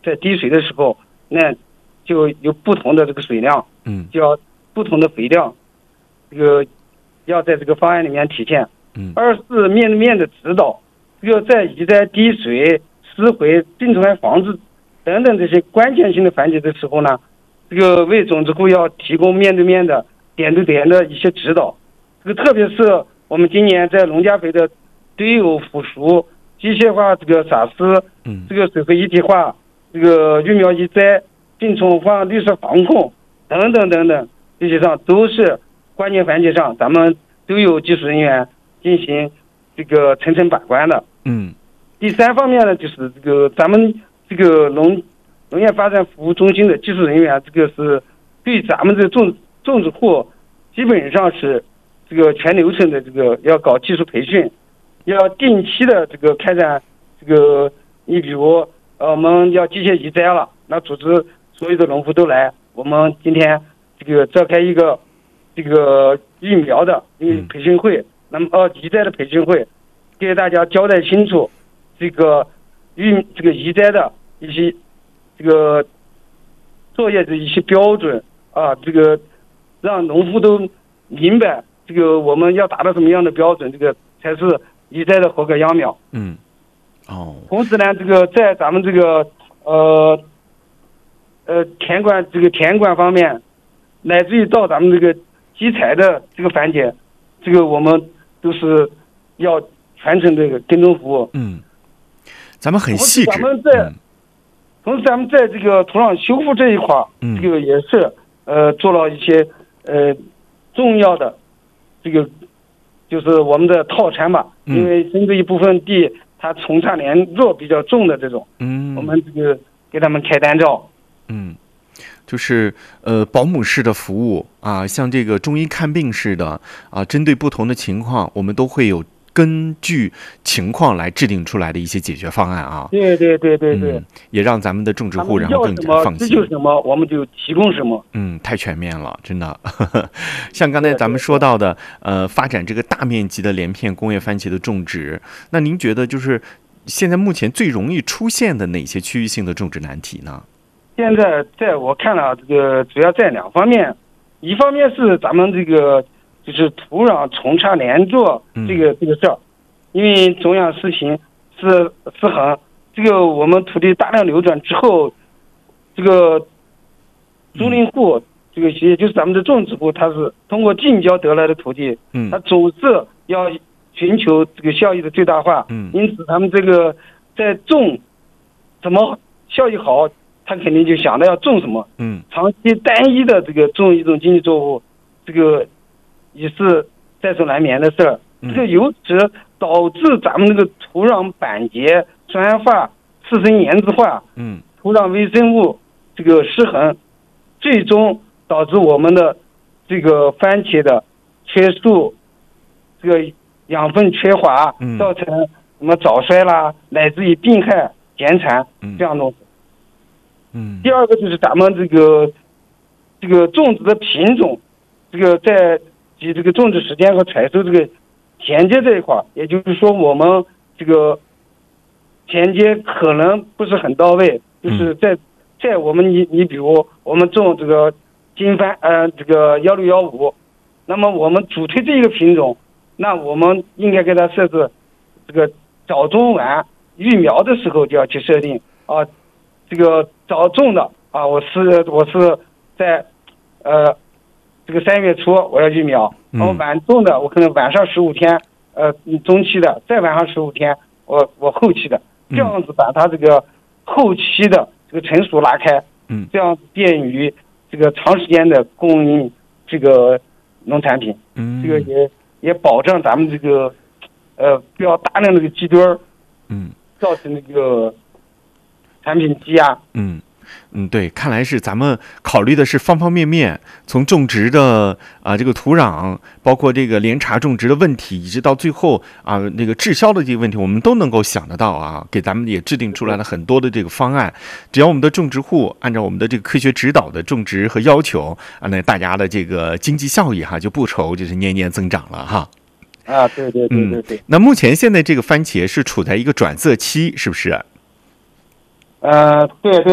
在滴水的时候，那就有不同的这个水量，就要不同的肥料，这个要在这个方案里面体现。二是面对面的指导，这个在移栽、滴水、施肥、病虫害防治等等这些关键性的环节的时候呢，这个为种子户要提供面对面的、点对点的一些指导。这个特别是我们今年在农家肥的堆偶腐熟、机械化这个撒施，这个水肥一体化，这个育苗移栽、病虫害、绿色防控等等等等，这些上都是关键环节上，咱们都有技术人员进行这个层层把关的。第三方面呢，就是这个咱们这个农业发展服务中心的技术人员，这个是对咱们这种子户基本上是这个全流程的这个要搞技术培训，要定期的这个开展这个，你比如我们要机械移栽了，那组织所有的农户都来，我们今天这个召开一个这个育苗的培训会，那么移栽的培训会，给大家交代清楚这个移栽的一些这个作业的一些标准啊，这个让农户都明白这个我们要达到什么样的标准，这个才是移栽的合格秧苗。同时呢，这个在咱们这个田管方面，乃至于到咱们这个基材的这个环节，这个我们都是要传承这个跟踪服务。 咱们很细致。 同时咱们在这个土壤修复这一块，这个也是做了一些重要的这个就是我们的套餐吧，因为针对一部分地它虫差连弱比较重的这种，我们这个给他们开单照。 就是保姆式的服务啊，像这个中医看病式的啊，针对不同的情况，我们都会有根据情况来制定出来的一些解决方案啊。 对， 也让咱们的种植户然后更加放心。 这就是什么，我们就提供什么。 太全面了，真的。像刚才咱们说到的，发展这个大面积的连片工业番茄的种植，那您觉得就是现在目前最容易出现的哪些区域性的种植难题呢？ 现在在我看了，这个主要在两方面，一方面是咱们这个就是土壤虫差连坐这个事儿，因为种养失平失衡，这个我们土地大量流转之后，这个租赁户这个也就是咱们的种植户，他是通过近郊得来的土地，他总是要寻求这个效益的最大化，因此他们这个在种怎么效益好，他肯定就想到要种什么。长期单一的这个种一种经济作物，这个也是在所难免的事儿。这个由此导致咱们这个土壤板结、酸化、次生盐质化，土壤微生物这个失衡，最终导致我们的这个番茄的缺素，这个养分缺乏，造成什么早衰啦，乃至于病害减产这样东西。第二个就是咱们这个种植的品种，这个在及这个种植时间和采收这个衔接这一块，也就是说我们这个衔接可能不是很到位，就是在我们你比如我们种这个金番这个1615，那么我们主推这一个品种，那我们应该给它设置这个早中晚育苗的时候就要去设定啊。这个早种的啊，我是在这个3月初我要育苗，然后晚种的我可能晚上15天，中期的再晚上15天，我后期的，这样子把它这个后期的这个成熟拉开，这样便于这个长时间的供应这个农产品，这个也保障咱们这个不要大量的积堆儿，造成那个产品积压。 对，看来是咱们考虑的是方方面面，从种植的这个土壤，包括这个连茬种植的问题，一直到最后那个滞销的这个问题，我们都能够想得到啊，给咱们也制定出来了很多的这个方案。只要我们的种植户按照我们的这个科学指导的种植和要求那大家的这个经济效益就不愁就是年年增长了哈。 对。 那目前现在这个番茄是处在一个转色期，是不是？ 对。